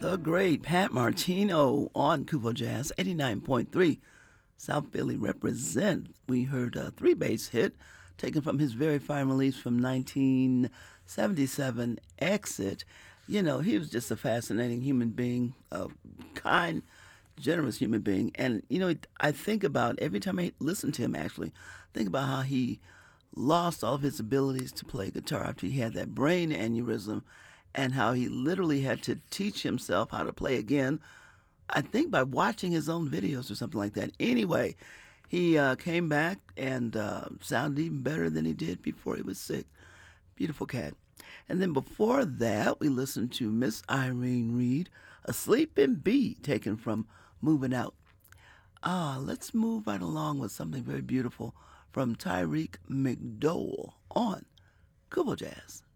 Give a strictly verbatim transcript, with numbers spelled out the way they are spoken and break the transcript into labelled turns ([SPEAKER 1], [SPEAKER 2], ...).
[SPEAKER 1] The great Pat Martino on Kuvo Jazz eighty-nine point three. South Philly represent. We heard a three bass hit taken from his very fine release from nineteen seventy-seven, Exit. You know, he was just a fascinating human being, a kind, generous human being. And, you know, I think about every time I listen to him, actually, think about how he lost all of his abilities to play guitar after he had that brain aneurysm and how he literally had to teach himself how to play again. I think by watching his own videos or something like that. Anyway, he uh, came back and uh, sounded even better than he did before he was sick. Beautiful cat. And then before that, we listened to Miss Irene Reed, A Sleeping Bee, taken from Moving Out. Ah, let's move right along with something very beautiful from Tyreek McDowell on Kubo Jazz.